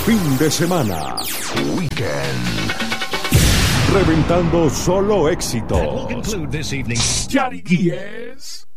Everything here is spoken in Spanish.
fin de semana. Weekend. Reventando solo éxito. That will conclude this evening's Yariquíes.